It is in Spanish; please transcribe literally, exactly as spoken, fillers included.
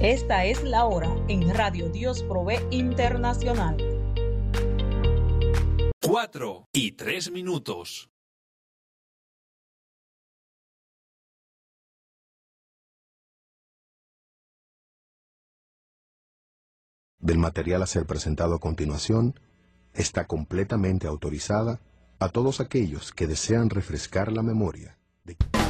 Esta es la hora en Radio Dios Provee Internacional. Cuatro y tres minutos. Del material a ser presentado a continuación está completamente autorizada a todos aquellos que desean refrescar la memoria de...